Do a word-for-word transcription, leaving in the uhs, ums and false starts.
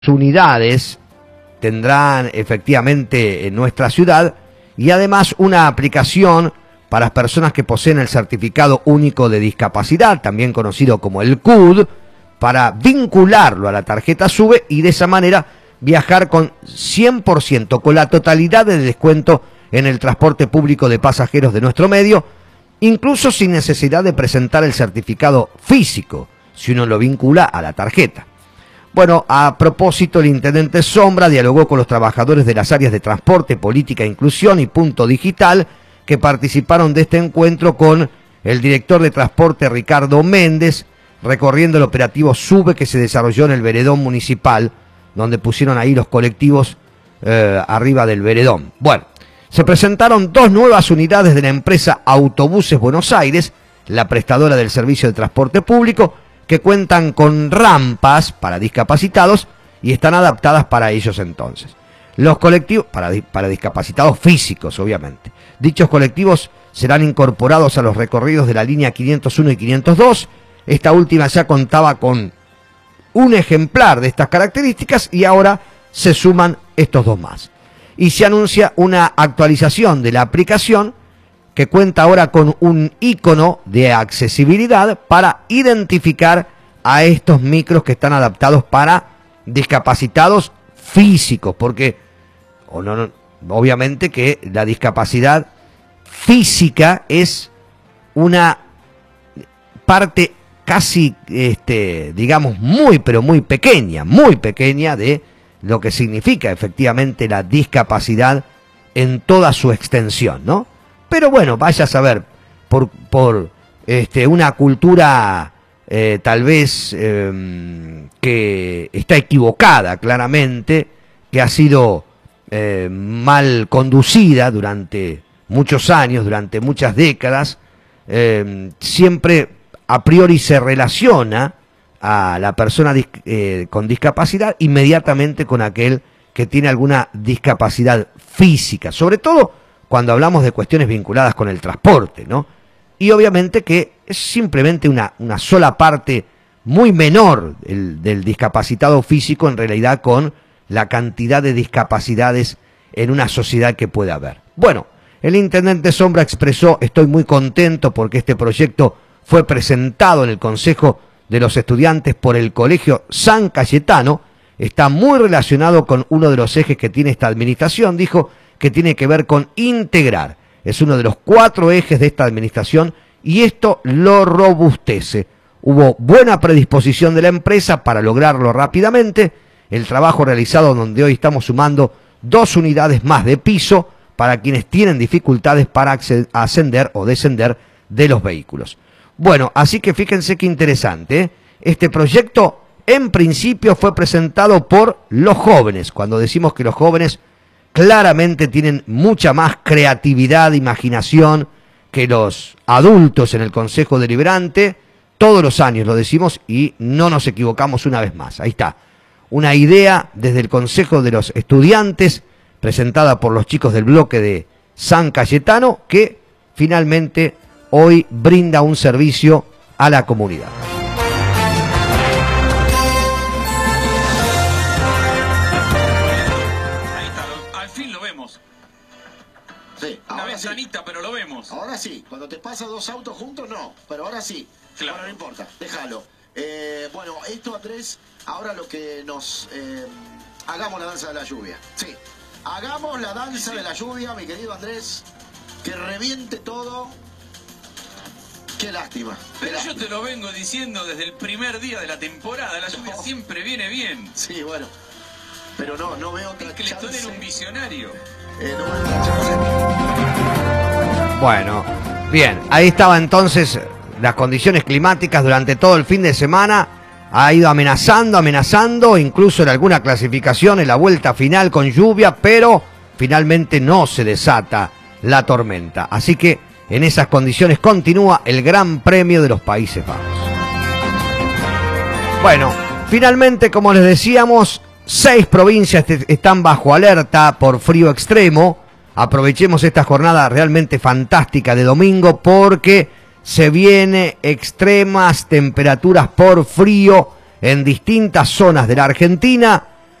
unidades tendrán efectivamente en nuestra ciudad y además una aplicación para las personas que poseen el Certificado Único de Discapacidad, también conocido como el C U D, para vincularlo a la tarjeta SUBE y de esa manera viajar con cien por ciento, con la totalidad de descuento en el transporte público de pasajeros de nuestro medio, incluso sin necesidad de presentar el certificado físico, si uno lo vincula a la tarjeta. Bueno, a propósito, el intendente Sombra dialogó con los trabajadores de las áreas de transporte, política, inclusión y punto digital que participaron de este encuentro con el director de transporte Ricardo Méndez, recorriendo el operativo SUBE que se desarrolló en el veredón municipal, donde pusieron ahí los colectivos eh, arriba del veredón. Bueno, se presentaron dos nuevas unidades de la empresa Autobuses Buenos Aires, la prestadora del servicio de transporte público, que cuentan con rampas para discapacitados y están adaptadas para ellos entonces. Los colectivos, para, para discapacitados físicos, obviamente. Dichos colectivos serán incorporados a los recorridos de la línea quinientos uno y quinientos dos. Esta última ya contaba con un ejemplar de estas características y ahora se suman estos dos más. Y se anuncia una actualización de la aplicación que cuenta ahora con un icono de accesibilidad para identificar a estos micros que están adaptados para discapacitados físicos, porque o no, no, obviamente que la discapacidad física es una parte casi, este, digamos, muy, pero muy pequeña, muy pequeña de lo que significa efectivamente la discapacidad en toda su extensión, ¿no? Pero bueno, vaya a saber, por, por este, una cultura eh, tal vez eh, que está equivocada claramente, que ha sido eh, mal conducida durante muchos años, durante muchas décadas, eh, siempre a priori se relaciona a la persona dis eh, con discapacidad inmediatamente con aquel que tiene alguna discapacidad física, sobre todo cuando hablamos de cuestiones vinculadas con el transporte, ¿no? Y obviamente que es simplemente una, una sola parte muy menor del, del discapacitado físico en realidad con la cantidad de discapacidades en una sociedad que puede haber. Bueno, el intendente Sombra expresó: estoy muy contento porque este proyecto fue presentado en el Consejo de los Estudiantes por el Colegio San Cayetano, está muy relacionado con uno de los ejes que tiene esta administración, dijo, que tiene que ver con integrar. Es uno de los cuatro ejes de esta administración y esto lo robustece. Hubo buena predisposición de la empresa para lograrlo rápidamente. El trabajo realizado donde hoy estamos sumando dos unidades más de piso para quienes tienen dificultades para ascender o descender de los vehículos. Bueno, así que fíjense qué interesante, ¿eh? Este proyecto en principio fue presentado por los jóvenes. Cuando decimos que los jóvenes claramente tienen mucha más creatividad, imaginación que los adultos en el Consejo Deliberante. Todos los años lo decimos y no nos equivocamos una vez más. Ahí está, una idea desde el Consejo de los Estudiantes presentada por los chicos del bloque de San Cayetano que finalmente hoy brinda un servicio a la comunidad. Sí, una ahora ventanita, sí. Pero lo vemos. Ahora sí, cuando te pasa dos autos juntos, no, pero ahora sí. Claro. Bueno, no importa, déjalo. Eh, bueno, esto, Andrés, ahora lo que nos... Eh, hagamos la danza de la lluvia. Sí, hagamos la danza sí. de la lluvia, mi querido Andrés, que reviente todo. Qué lástima. Qué Pero lástima. yo te lo vengo diciendo desde el primer día de la temporada, la lluvia no. siempre viene bien. Sí, bueno, pero no, no veo otra Es que Clestón era un visionario. Eh, no veo otra chance. Bueno, bien, ahí estaba entonces las condiciones climáticas durante todo el fin de semana. Ha ido amenazando, amenazando, incluso en alguna clasificación en la vuelta final con lluvia, pero finalmente no se desata la tormenta. Así que en esas condiciones continúa el Gran Premio de los Países Bajos. Bueno, finalmente, como les decíamos, seis provincias están bajo alerta por frío extremo. Aprovechemos esta jornada realmente fantástica de domingo porque se viene extremas temperaturas por frío en distintas zonas de la Argentina.